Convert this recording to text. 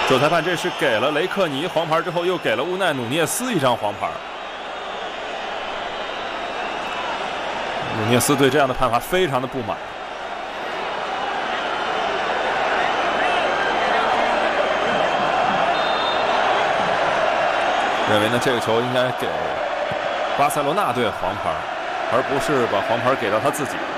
主裁判这是给了雷克尼黄牌之后，又给了乌奈努涅斯一张黄牌。努涅斯对这样的判罚非常的不满。认为呢这个球应该给巴塞罗那队黄牌，而不是把黄牌给到他自己。